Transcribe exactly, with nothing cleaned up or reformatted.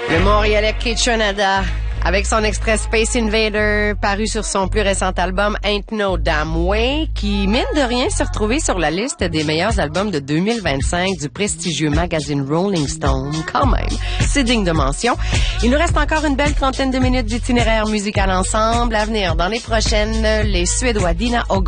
Le Montréalais Kitchenada, avec son extrait Space Invader, paru sur son plus récent album Ain't No Damn Way, qui, mine de rien, s'est retrouvé sur la liste des meilleurs albums de deux mille vingt-cinq du prestigieux magazine Rolling Stone. Quand même, c'est digne de mention. Il nous reste encore une belle trentaine de minutes d'itinéraire musical ensemble. À venir dans les prochaines, les Suédois Dina Ogo